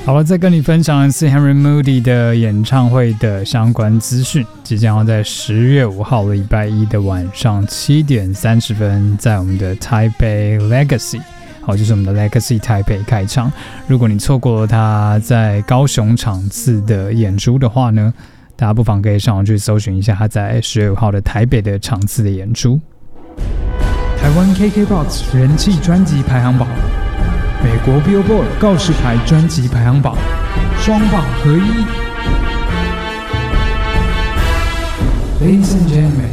好了，再跟你分享的是 Henry Moody 的演唱会的相关资讯，即将要在10月5号礼拜一的晚上7点30分，在我们的台北 Legacy， 好，就是我们的 Legacy 台北开唱。如果你错过了他在高雄场次的演出的话呢，大家不妨可以上网去搜寻一下他在10月5号的台北的场次的演出。台湾 KKBOX 人气专辑排行榜，美国 Billboard 告示牌专辑排行榜，双榜合一。Ladies and gentlemen,